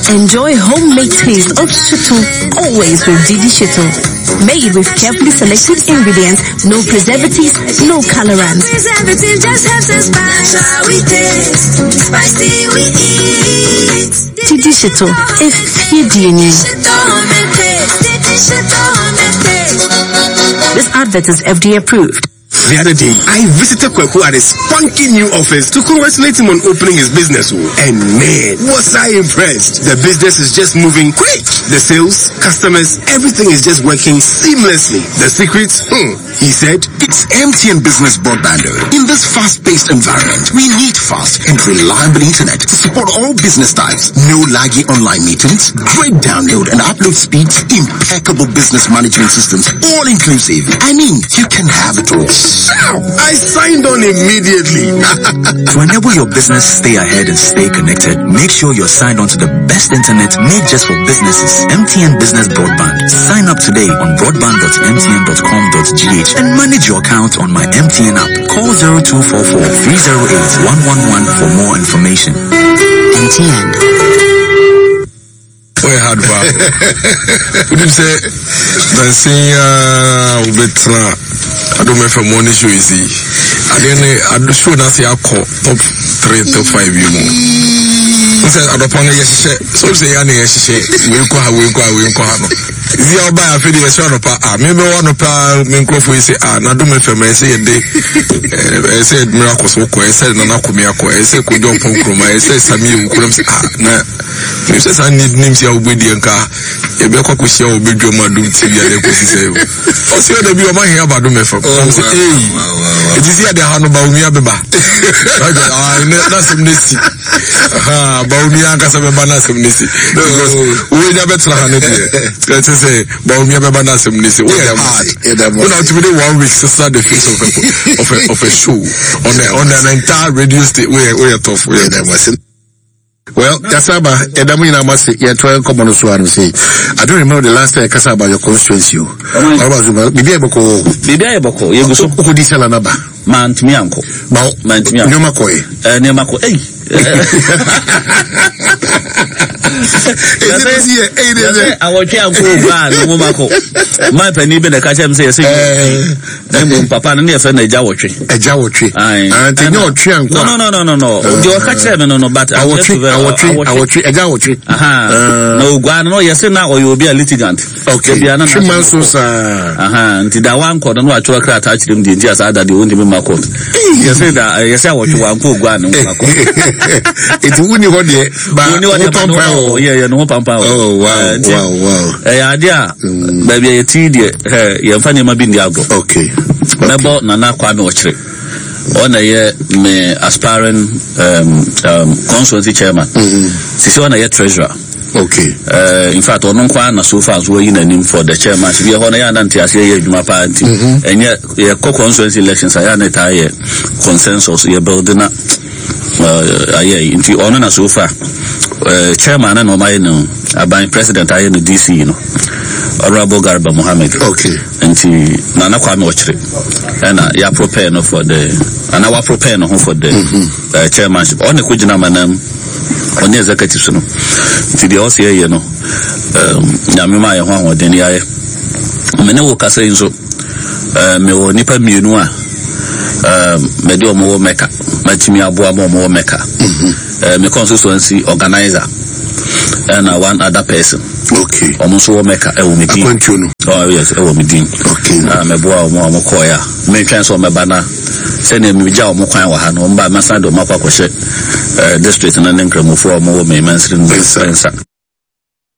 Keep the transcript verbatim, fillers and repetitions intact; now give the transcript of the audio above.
Enjoy homemade taste of shito, always with Didi Shito. Made with carefully selected ingredients, no preservatives, no colorants. Everything just has a spice. How we taste, spicy we eat. Didi Shito, if you This advert is F D A approved. The other day, I visited Kweku at his spunky new office to congratulate him on opening his business. And man, was I impressed. The business is just moving quick. The sales, customers, everything is just working seamlessly. The secret, hmm, he said, it's M T N Business Broadband. In this fast-paced environment, we need fast and reliable internet to support all business types. No laggy online meetings, great download and upload speeds, impeccable business management systems, all inclusive. I mean, you can have it all. I signed on immediately. To enable your business stay ahead and stay connected, make sure you're signed on to the best internet made just for businesses. M T N Business Broadband. Sign up today on broadband dot m t n dot com dot g h and manage your account on my M T N app. Call zero two four four, three zero eight, one one one for more information. M T N. We had bad. We did say, dancing, uh, betra. I don't know if I'm on issue easy. I didn't, I don't show that I call top three, top five, you know. I said, I don't want to say, so say, I need to say, we go, we go, we go, the other by a video shot of ah, maybe one of our microphone say, ah, not do me for me, say a day. I said, miracles, I said, Nanakumiako, I said, could you punk room, I said, Sammy, could say, ah, nah. You said, I need names here with the car. A better question will be your madu T V. I say, oh, see, the be my hair about the method. Hey, it is here the hand about me, Abba. That's some nissy. Ah, Baumia Casabana, some nissy. We never try let's say, Baumia Babana, some nissy. We are hard. We know to be one week to start the face of a, of a, of a show on, a, on an entire radio station. We are tough. We are well, Kasaba, Edamina must say, yeah, try and come on so and say, I don't remember the last time Kasaba your constituency. How about you? Bibi Boko, Bibi Boko, you go so could you sell another man to me, uncle? Well, man to me, no Makoi, and Yamako, eh? I will tell you, Mako. My penny been a catch him say, then Papa near friend a jaw tree. A jaw tree. I know tree. No, no, no, no, no. You catch them, no, no, but I will tree, I will tree, I will tree, a jaw tree. Aha. No, Guan, no, yes, now, or you will be a litigant. Okay, be another man, so, aha, until that one called and watch your car touch him, the just other the only Mako. You say that, yes, I want to one poor Guan. It's only what they, but oh, yeah, yeah, no pampa. Oh, wow, uh, wow, wow. Eh, uh, idea, mm. Baby, a tea, eh, you're funny, my bin diago. Okay. Mebo, Nana Kwame Ochre. On a year, me aspiring, um, um, constituency chairman. Mm-hmm. Sisi on a year treasurer. Okay. Uh, in fact, on one so far as we're in a name for the chairman. We are on a year anti as year, my party. And yet, your co-constituency elections, I had a consensus, you're building up. Uh, yeah, into honor so far. Uh, chairman and my no, about president I in the D C, you know, Honorable Garba Mohammed. Okay. And he Nana Kwame Ochre, and uh, yeah, prepare no for the, and I prepare no for the uh, chairmanship. On the Kujina Manam, on the executive, no. To the O C A, you know, um, Yamima, one or Denia, Mene Kasa so, uh, me o nipa mienua. Um, me do mo meka, matimi aboa mo mo meka. Uh, me constituency organizer and uh, one other person. Okay. Almost wo meka e wo medin. Oh yes, e wo medin. Okay. Ah, me boa mo mo koya. Me twan so me bana. Se na me gya mo kwan wa ha no mba masando makwa kwhye. Uh, district na nenkramofo mo wo me mansiri no sensa.